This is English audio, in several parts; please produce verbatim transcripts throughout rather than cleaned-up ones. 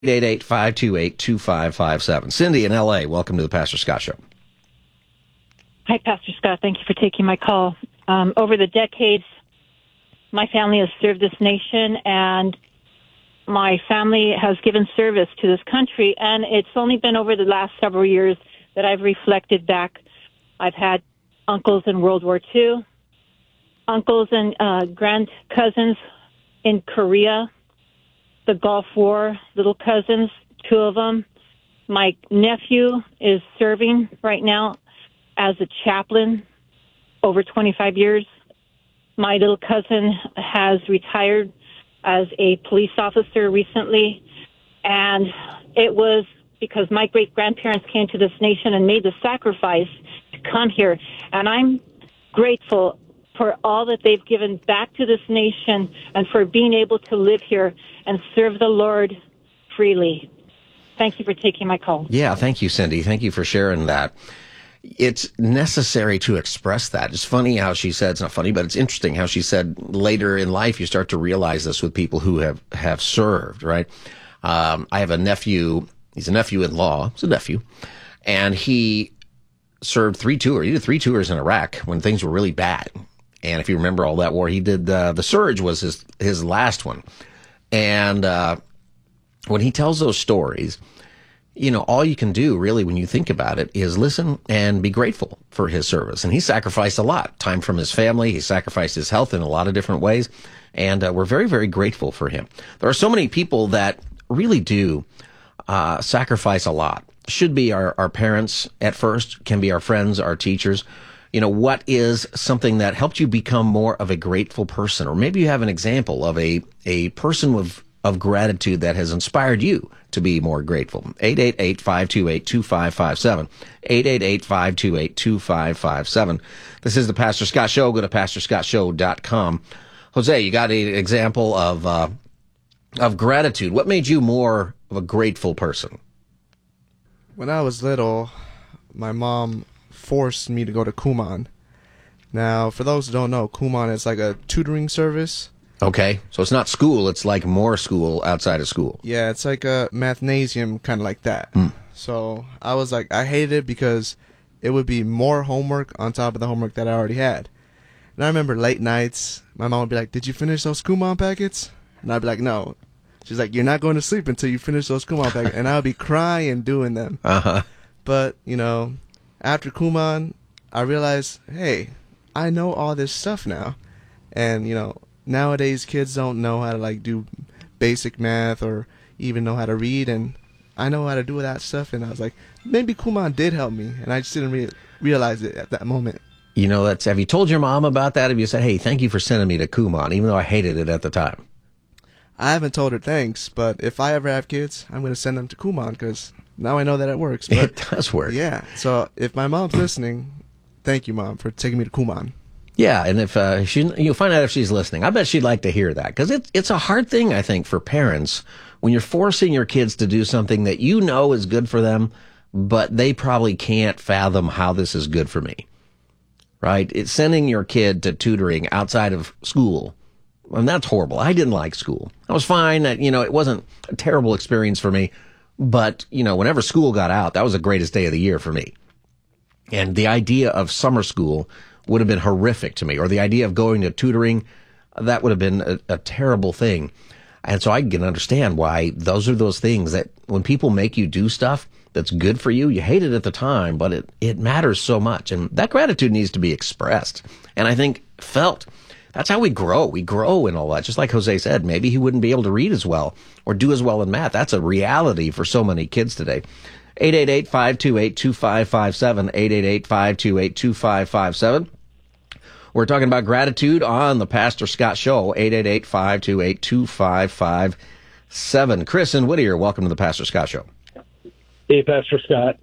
eight eight, five two eight, two five five seven. Cindy in L A, welcome to the Pastor Scott Show. Hi, Pastor Scott. Thank you for taking my call. Um, over the decades, my family has served this nation, and my family has given service to this country, and it's only been over the last several years that I've reflected back. I've had uncles in World War Two, uncles and uh, grand cousins in Korea, the Gulf War, little cousins, two of them. My nephew is serving right now as a chaplain over twenty-five years. My little cousin has retired as a police officer recently, and it was because my great-grandparents came to this nation and made the sacrifice to come here, and I'm grateful for all that they've given back to this nation and for being able to live here and serve the Lord freely. Thank you for taking my call. Yeah, thank you, Cindy. Thank you for sharing that. It's necessary to express that. It's funny how she said, it's not funny, but it's interesting how she said later in life you start to realize this with people who have, have served, right? Um, I have a nephew, he's a nephew-in-law, he's a nephew, and he served three tours, he did three tours in Iraq when things were really bad. And if you remember all that war, he did, uh, the Surge was his, his last one. And, uh, when he tells those stories, you know, all you can do really when you think about it is listen and be grateful for his service. And he sacrificed a lot, time from his family. He sacrificed his health in a lot of different ways. And uh, we're very, very grateful for him. There are so many people that really do uh, sacrifice a lot. Should be our, our parents at first, can be our friends, our teachers. You know, what is something that helped you become more of a grateful person? Or maybe you have an example of a, a person with of gratitude that has inspired you to be more grateful. eight eight eight, five two eight, two five five seven. eight eight eight, five two eight, two five five seven. This is the Pastor Scott Show. Go to pastor scott show dot com. Jose, you got an example of uh, of gratitude. What made you more of a grateful person? When I was little, my mom forced me to go to Kumon. Now, for those who don't know, Kumon is like a tutoring service. Okay, so it's not school, it's like more school outside of school. Yeah, it's like a mathnasium, kind of like that. Mm. So I was like, I hated it because it would be more homework on top of the homework that I already had. And I remember late nights, my mom would be like, did you finish those Kumon packets? And I'd be like, no. She's like, you're not going to sleep until you finish those Kumon packets. And I would be crying doing them. Uh-huh. But, you know, after Kumon, I realized, hey, I know all this stuff now. And, you know, nowadays kids don't know how to like do basic math or even know how to read, and I know how to do that stuff. And I was like, maybe Kumon did help me, and I just didn't re- realize it at that moment. You know, that's, have you told your mom about that? Have you said, hey, thank you for sending me to Kumon, even though I hated it at the time? I haven't told her thanks, but if I ever have kids, I'm going to send them to Kumon because now I know that it works. But, it does work. Yeah. So if my mom's listening, thank you, Mom, for taking me to Kumon. Yeah, and if uh, she, you'll find out if she's listening. I bet she'd like to hear that, because it's it's a hard thing, I think, for parents when you're forcing your kids to do something that you know is good for them, but they probably can't fathom how this is good for me. Right? It's sending your kid to tutoring outside of school, and that's horrible. I didn't like school. I was fine. You know, it wasn't a terrible experience for me, but you know, whenever school got out, that was the greatest day of the year for me. And the idea of summer school would have been horrific to me, or the idea of going to tutoring, that would have been a, a terrible thing. And so I can understand why those are those things that when people make you do stuff that's good for you, you hate it at the time, but it, it matters so much. And that gratitude needs to be expressed. And I think felt. That's how we grow. We grow in all that. Just like Jose said, maybe he wouldn't be able to read as well or do as well in math. That's a reality for so many kids today. eight eight eight, five two eight, two five five seven, eight eight eight, five two eight, two five five seven. We're talking about gratitude on the Pastor Scott Show, eight eight eight, five two eight, two five five seven. Chris in Whittier, welcome to the Pastor Scott Show. Hey, Pastor Scott.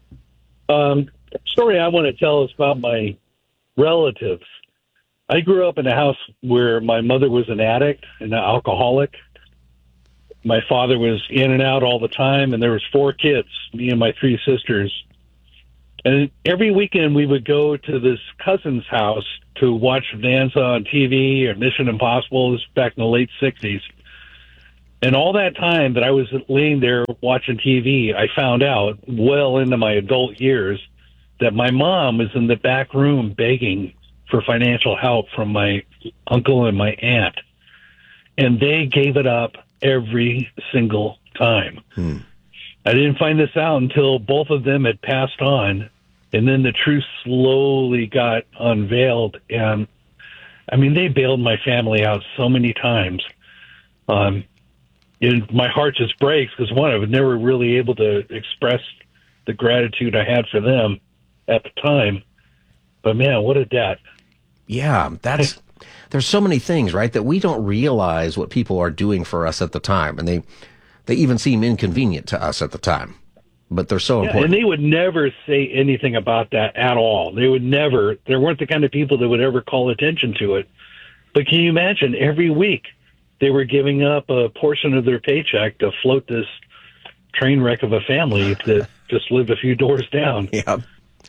Um, story I want to tell is about my relatives. I grew up in a house where my mother was an addict and an alcoholic. My father was in and out all the time, and there was four kids, me and my three sisters. And every weekend we would go to this cousin's house to watch Danza on T V or Mission Impossible. This was back in the late sixties. And all that time that I was laying there watching T V, I found out well into my adult years that my mom was in the back room begging for financial help from my uncle and my aunt. And they gave it up every single time. Hmm. I didn't find this out until both of them had passed on. And then the truth slowly got unveiled. And I mean, they bailed my family out so many times. Um, and my heart just breaks because, one, I was never really able to express the gratitude I had for them at the time. But, man, what a debt. Yeah, that's there's so many things, right, that we don't realize what people are doing for us at the time. And they, they even seem inconvenient to us at the time. But they're so yeah, important. And they would never say anything about that at all. They would never. They weren't the kind of people that would ever call attention to it. But can you imagine, every week they were giving up a portion of their paycheck to float this train wreck of a family that just lived a few doors down. Yeah.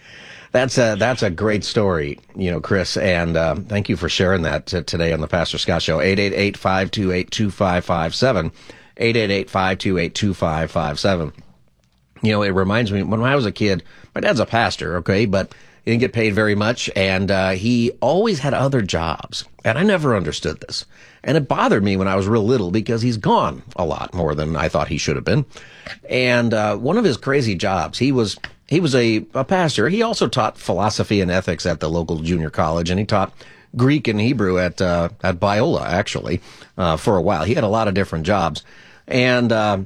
That's a, that's a great story, you know, Chris, and uh, thank you for sharing that t- today on the Pastor Scott Show. eight eight eight, five two eight, two five five seven, eight eight eight, five two eight, two five five seven. You know, it reminds me, when I was a kid, my dad's a pastor, okay, but he didn't get paid very much, and uh, he always had other jobs, and I never understood this. And it bothered me when I was real little because he's gone a lot more than I thought he should have been. And uh, one of his crazy jobs, he was he was a, a pastor. He also taught philosophy and ethics at the local junior college, and he taught Greek and Hebrew at uh, at Biola, actually, uh, for a while. He had a lot of different jobs. And uh,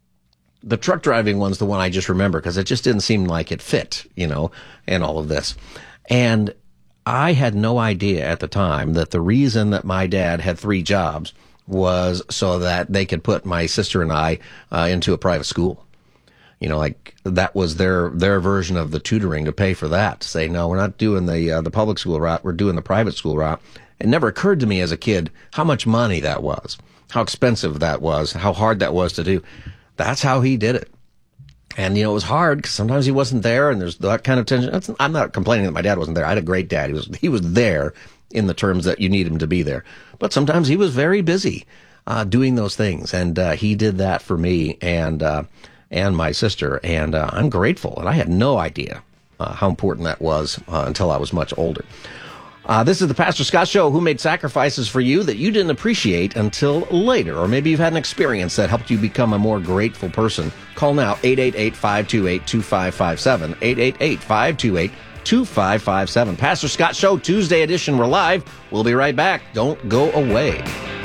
the truck driving one's the one I just remember because it just didn't seem like it fit, you know, and all of this. And I had no idea at the time that the reason that my dad had three jobs was so that they could put my sister and I uh, into a private school. You know, like that was their their version of the tutoring to pay for that. To say, no, we're not doing the uh, the public school route, we're doing the private school route. It never occurred to me as a kid how much money that was, how expensive that was, how hard that was to do. That's how he did it. And, you know, it was hard because sometimes he wasn't there and there's that kind of tension. It's, I'm not complaining that my dad wasn't there. I had a great dad. He was, he was there in the terms that you need him to be there. But sometimes he was very busy uh, doing those things. And uh, he did that for me and uh, and my sister. And uh, I'm grateful. And I had no idea uh, how important that was uh, until I was much older. Uh, this is the Pastor Scott Show. Who made sacrifices for you that you didn't appreciate until later? Or maybe you've had an experience that helped you become a more grateful person. Call now, eight eight eight, five two eight, two five five seven, eight eight eight, five two eight, two five five seven. Pastor Scott Show, Tuesday edition. We're live. We'll be right back. Don't go away.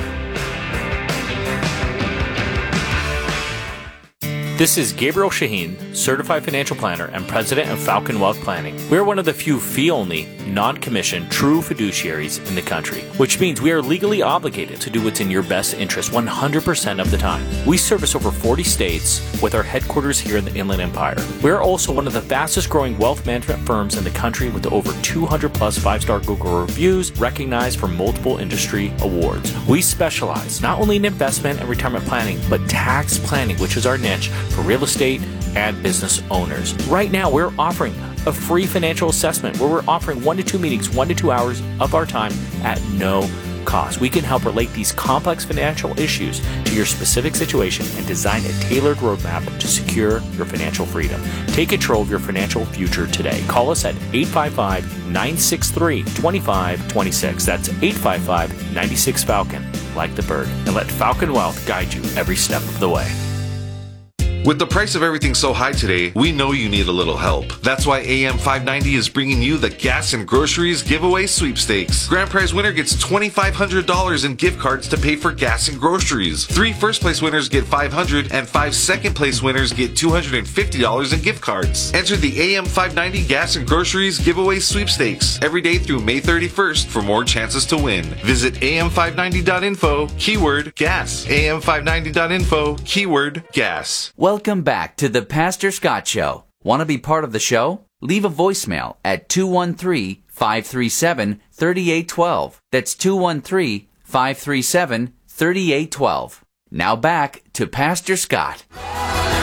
This is Gabriel Shaheen, Certified Financial Planner and President of Falcon Wealth Planning. We are one of the few fee-only, non-commissioned, true fiduciaries in the country, which means we are legally obligated to do what's in your best interest one hundred percent of the time. We service over forty states with our headquarters here in the Inland Empire. We are also one of the fastest-growing wealth management firms in the country with over two hundred plus five-star Google reviews recognized for multiple industry awards. We specialize not only in investment and retirement planning, but tax planning, which is our niche for real estate and business owners. Right now, we're offering a free financial assessment where we're offering one to two meetings, one to two hours of our time at no cost. We can help relate these complex financial issues to your specific situation and design a tailored roadmap to secure your financial freedom. Take control of your financial future today. Call us at eight five five, nine six three, two five two six. That's eight five five, nine six, Falcon, like the bird. And let Falcon Wealth guide you every step of the way. With the price of everything so high today, we know you need a little help. That's why A M five ninety is bringing you the Gas and Groceries Giveaway Sweepstakes. Grand prize winner gets two thousand five hundred dollars in gift cards to pay for gas and groceries. Three first place winners get five hundred dollars and five second place winners get two hundred fifty dollars in gift cards. Enter the A M five ninety Gas and Groceries Giveaway Sweepstakes every day through May thirty-first for more chances to win. Visit A M five ninety dot info, keyword gas. A M five ninety dot info, keyword gas. Welcome back to the Pastor Scott Show. Want to be part of the show? Leave a voicemail at two one three, five three seven, three eight one two. That's two one three, five three seven, three eight one two. Now back to Pastor Scott.